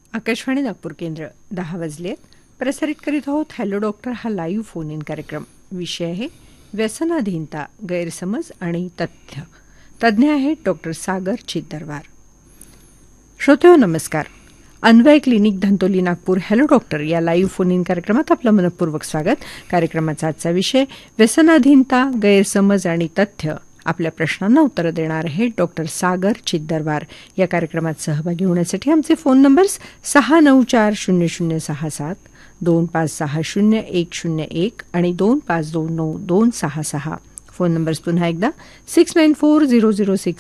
आकाशवाणी नागपूर केंद्र 10 वाजले प्रसारित करीत आहोत हॅलो डॉक्टर हा लाईव्ह फोन इन कार्यक्रम. विषय आहे व्यसनाधीनता, गैरसमज आणि तथ्य. तज्ज्ञ आहेत डॉक्टर सागर चिद्दरवार. श्रोतेहो नमस्कार. Anvay clinic Dhantoli Nagpur hello doctor या लाईव्ह फोन इन कार्यक्रमात आपलं मनपूर्वक स्वागत. कार्यक्रमाचा आजचा विषय व्यसनाधीनता, गैरसमज आणि तथ्य. आपल्या प्रश्नांना उत्तरं देणार आहेत डॉक्टर सागर चिद्दरवार. या कार्यक्रमात सहभागी होण्यासाठी आमचे फोन नंबर्स 6940067, 2560-101 आणि 2529-266. फोन नंबर्स पुन्हा एकदा 694006